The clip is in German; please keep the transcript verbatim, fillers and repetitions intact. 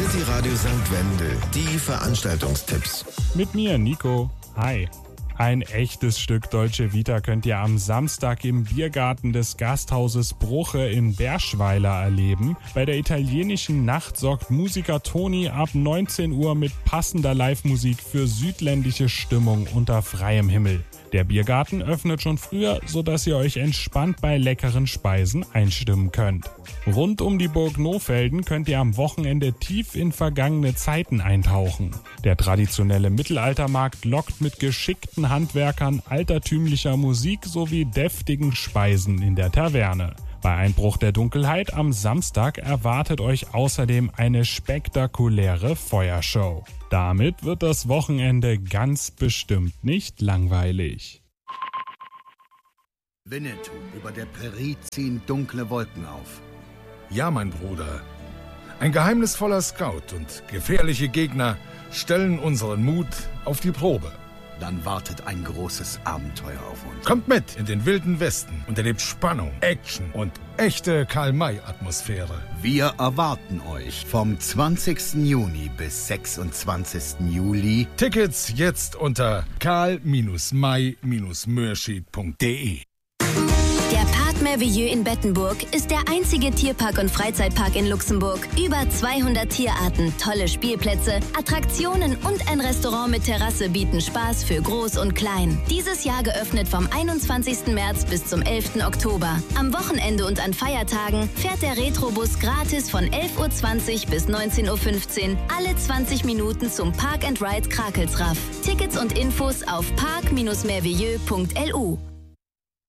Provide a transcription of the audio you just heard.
City Radio Sankt Wendel, die Veranstaltungstipps. Mit mir, Nico. Hi. Ein echtes Stück Dolce Vita könnt ihr am Samstag im Biergarten des Gasthauses Bruche in Berschweiler erleben. Bei der italienischen Nacht sorgt Musiker Toni ab neunzehn Uhr mit passender Live-Musik für südländische Stimmung unter freiem Himmel. Der Biergarten öffnet schon früher, sodass ihr euch entspannt bei leckeren Speisen einstimmen könnt. Rund um die Burg Nohfelden könnt ihr am Wochenende tief in vergangene Zeiten eintauchen. Der traditionelle Mittelaltermarkt lockt mit geschickten Handwerkern, altertümlicher Musik sowie deftigen Speisen in der Taverne. Bei Einbruch der Dunkelheit am Samstag erwartet euch außerdem eine spektakuläre Feuershow. Damit wird das Wochenende ganz bestimmt nicht langweilig. Winnetou, über der Prärie ziehen dunkle Wolken auf. Ja, mein Bruder. Ein geheimnisvoller Scout und gefährliche Gegner stellen unseren Mut auf die Probe. Dann wartet ein großes Abenteuer auf uns. Kommt mit in den wilden Westen und erlebt Spannung, Action und echte Karl-May-Atmosphäre. Wir erwarten euch vom zwanzigsten Juni bis sechsundzwanzigsten Juli. Tickets jetzt unter karl may mörschied punkt de. Der Parc Merveilleux in Bettenburg ist der einzige Tierpark und Freizeitpark in Luxemburg. Über zweihundert Tierarten, tolle Spielplätze, Attraktionen und ein Restaurant mit Terrasse bieten Spaß für Groß und Klein. Dieses Jahr geöffnet vom einundzwanzigsten März bis zum elften Oktober. Am Wochenende und an Feiertagen fährt der Retrobus gratis von elf Uhr zwanzig bis neunzehn Uhr fünfzehn alle zwanzig Minuten zum Park and Ride Krakelsraff. Tickets und Infos auf parc merveilleux punkt l u.